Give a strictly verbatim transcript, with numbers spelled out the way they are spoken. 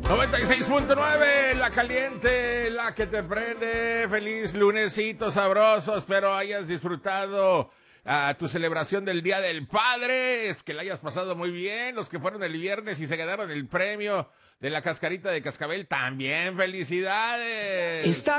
noventa y seis punto nueve, la caliente, la que te prende. Feliz lunesito sabroso, espero hayas disfrutado a tu celebración del Día del Padre, es que la hayas pasado muy bien. Los que fueron el viernes y se ganaron el premio de la cascarita de cascabel, también felicidades. Está